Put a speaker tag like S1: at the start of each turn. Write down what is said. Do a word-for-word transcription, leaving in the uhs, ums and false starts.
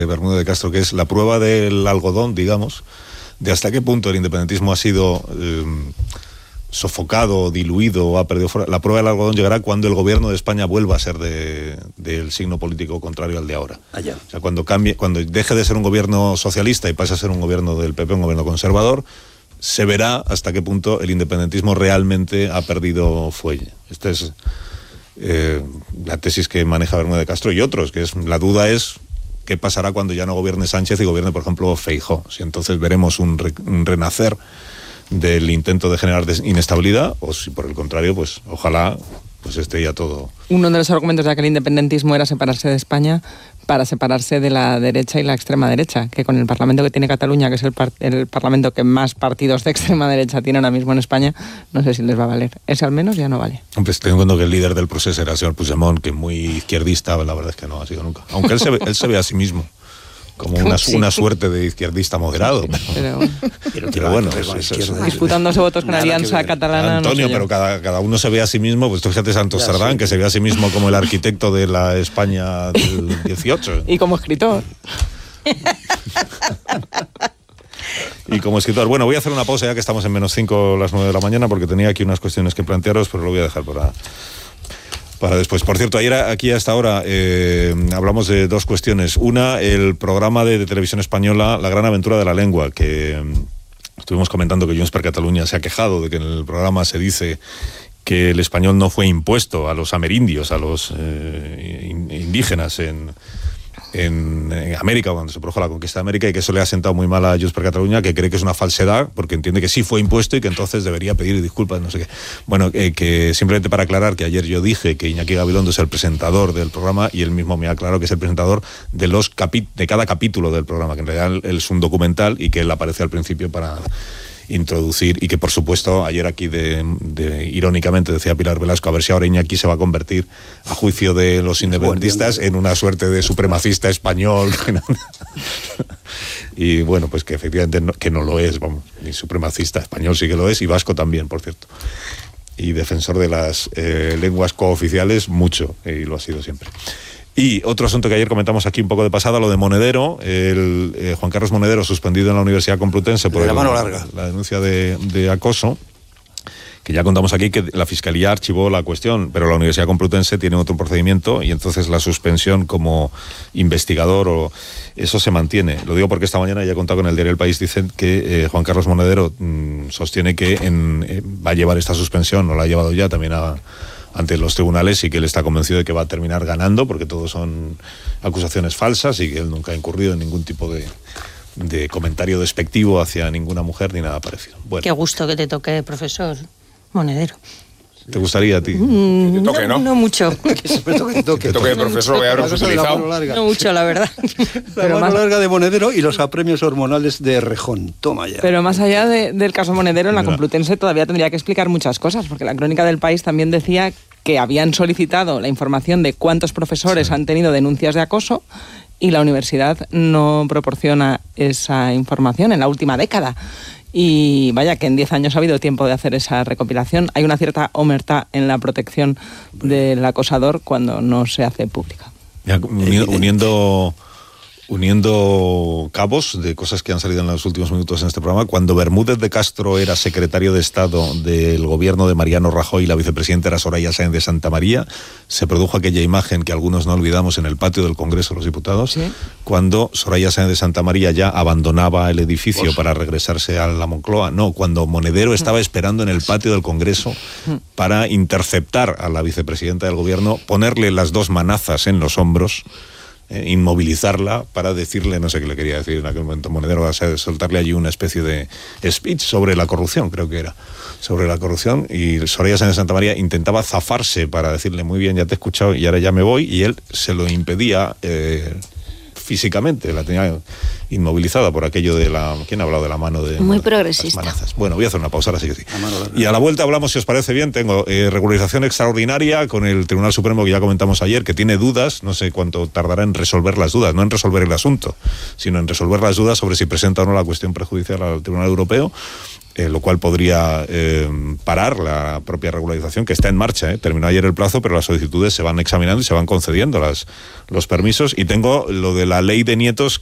S1: Bermúdez de Castro, que es la prueba del algodón, digamos, de hasta qué punto el independentismo ha sido eh, sofocado, diluido o ha perdido fuerza. La prueba del algodón llegará cuando el gobierno de España vuelva a ser de, del signo político contrario al de ahora.
S2: Allá.
S1: O sea, cuando cambie, cuando deje de ser un gobierno socialista y pase a ser un gobierno del P P, un gobierno conservador, se verá hasta qué punto el independentismo realmente ha perdido fuelle. Esta es eh, la tesis que maneja Bermúdez de Castro y otros, que es la duda es qué pasará cuando ya no gobierne Sánchez y gobierne, por ejemplo, Feijóo. Si entonces veremos un, re, un renacer del intento de generar inestabilidad, o si por el contrario, pues ojalá pues esté ya todo.
S3: Uno de los argumentos de aquel independentismo era separarse de España para separarse de la derecha y la extrema derecha, que con el Parlamento que tiene Cataluña, que es el, par- el Parlamento que más partidos de extrema derecha tiene ahora mismo en España, no sé si les va a valer. Ese al menos ya no vale.
S1: Hombre, estoy en cuenta que el líder del proceso era el señor Puigdemont, que muy izquierdista, la verdad es que no ha sido nunca. Aunque él se ve, él se ve a sí mismo como una, sí. una suerte de izquierdista moderado. Sí, sí. Pero,
S3: pero,
S1: pero bueno, es, es, es, es,
S3: disputándose votos con Alianza Catalana.
S1: Antonio,
S3: no sé
S1: pero cada, cada uno se ve a sí mismo, pues tú fíjate Santos ya, Sardán, sí. que se ve a sí mismo como el arquitecto de la España del dieciocho.
S3: Y como escritor.
S1: Y como escritor. Bueno, voy a hacer una pausa ya que estamos en menos cinco las nueve de la mañana, porque tenía aquí unas cuestiones que plantearos, pero lo voy a dejar para... para después. Por cierto, ayer aquí a esta hora eh, hablamos de dos cuestiones. Una, el programa de, de televisión española La Gran Aventura de la Lengua, que eh, estuvimos comentando que Junts per Catalunya se ha quejado de que en el programa se dice que el español no fue impuesto a los amerindios, a los eh, indígenas en... En, en América, cuando se produjo la conquista de América, y que eso le ha sentado muy mal a Junts per Catalunya, que cree que es una falsedad, porque entiende que sí fue impuesto y que entonces debería pedir disculpas, no sé qué. Bueno, eh, que simplemente para aclarar que ayer yo dije que Iñaki Gabilondo es el presentador del programa y él mismo me ha aclarado que es el presentador de los capi- de cada capítulo del programa, que en realidad él es un documental y que él aparece al principio para introducir, y que por supuesto ayer aquí de, de irónicamente decía Pilar Velasco, a ver si ahora Iñaki se va a convertir, a juicio de los independentistas, en una suerte de supremacista español. Y bueno, pues que efectivamente no, que no lo es, vamos, ni supremacista español sí que lo es, y vasco también, por cierto, y defensor de las eh, lenguas cooficiales mucho, y lo ha sido siempre. Y otro asunto que ayer comentamos aquí un poco de pasada, lo de Monedero, el eh, Juan Carlos Monedero suspendido en la Universidad Complutense por
S2: de la
S1: el,
S2: mano larga.
S1: la denuncia de, de acoso, que ya contamos aquí que la Fiscalía archivó la cuestión, pero la Universidad Complutense tiene otro procedimiento y entonces la suspensión como investigador, o eso se mantiene. Lo digo porque esta mañana ya he contado con el diario El País, dicen que eh, Juan Carlos Monedero mmm, sostiene que en, eh, va a llevar esta suspensión, o la ha llevado ya también a... ante los tribunales, y que él está convencido de que va a terminar ganando, porque todo son acusaciones falsas y que él nunca ha incurrido en ningún tipo de, de comentario despectivo hacia ninguna mujer ni nada parecido. Bueno.
S4: Qué gusto que te toque, profesor Monedero.
S1: ¿Te gustaría a ti?
S4: Mm,
S5: que te toque,
S4: no,
S5: ¿no?
S4: No mucho.
S2: Que toque, toque,
S5: que toque de profesor, voy a haberos utilizado.
S4: No mucho, la verdad.
S2: La
S3: Pero
S2: mano
S3: más...
S2: larga de Monedero y los apremios hormonales de Rejón. Toma ya.
S3: Pero más allá de, del caso Monedero, en la Complutense todavía tendría que explicar muchas cosas, porque la Crónica del País también decía que habían solicitado la información de cuántos profesores sí. han tenido denuncias de acoso, y la universidad no proporciona esa información en la última década. Y vaya, que en diez años ha habido tiempo de hacer esa recopilación. Hay una cierta omertá en la protección del acosador cuando no se hace pública.
S1: Ya, uniendo... uniendo cabos de cosas que han salido en los últimos minutos en este programa, cuando Bermúdez de Castro era secretario de Estado del gobierno de Mariano Rajoy y la vicepresidenta era Soraya Sáenz de Santamaría, se produjo aquella imagen que algunos no olvidamos en el patio del Congreso de los Diputados, ¿sí? Cuando Soraya Sáenz de Santamaría ya abandonaba el edificio pues, para regresarse a la Moncloa. No, cuando Monedero estaba esperando en el patio del Congreso para interceptar a la vicepresidenta del gobierno, ponerle las dos manazas en los hombros, Eh, inmovilizarla para decirle, no sé qué le quería decir en aquel momento Monedero, a soltarle allí una especie de speech sobre la corrupción, creo que era, sobre la corrupción, y Soraya Sáenz de Santamaría intentaba zafarse para decirle, muy bien, ya te he escuchado y ahora ya me voy, y él se lo impedía eh, físicamente, la tenía inmovilizada por aquello de la... ¿Quién ha hablado de la mano de...
S4: Muy
S1: bueno,
S4: progresista.
S1: Bueno, voy a hacer una pausa, ahora sí que sí. Y a la vuelta hablamos, si os parece bien, tengo eh, regularización extraordinaria con el Tribunal Supremo, que ya comentamos ayer, que tiene dudas, no sé cuánto tardará en resolver las dudas, no en resolver el asunto, sino en resolver las dudas sobre si presenta o no la cuestión prejudicial al Tribunal Europeo. Eh, lo cual podría eh, parar la propia regularización, que está en marcha. ¿eh? Terminó ayer el plazo, pero las solicitudes se van examinando y se van concediendo las, los permisos. Y tengo lo de la ley de nietos,